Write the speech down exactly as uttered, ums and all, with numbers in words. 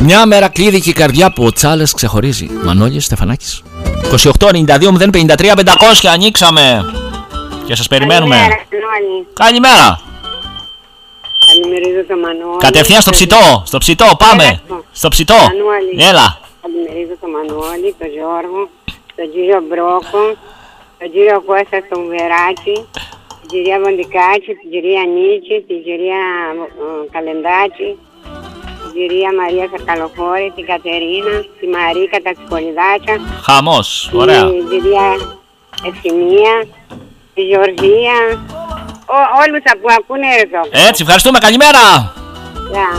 Μια μέρα κλείδι και η καρδιά που ο Τσάλες ξεχωρίζει. Μανώλης Στεφανάκης. είκοσι οκτώ ενενήντα δύο μηδέν πενήντα τρία πεντακόσια, ανοίξαμε. Και σας περιμένουμε. Καλημέρα. Καλημέρα. Καλημερίζω το Μανώλη. Κατευθείαν στο ψητό. Στο ψητό, πάμε. Έλα. Στο ψητό. Μανώλη. Έλα. Καλημερίζω το Μανώλη, τον Γιώργο, τον κύριο Μπρόκο, τον κύριο Κώστα τον Βεράτσι, την κυρία Βοντικάτσι, την κυρία Νίκη, την κυρία ε, Καλεντάτσι, την κυρία Μαρία Σακαλοφόρη, την Κατερίνα, τη Μαρίκα τα Τσικολιδάκια, Χαμός. Ωραία. την κυρία Ευθυμία, τη Γεωργία, Ό, όλους που ακούνε εδώ. Έτσι, ευχαριστούμε. Καλημέρα. Γεια.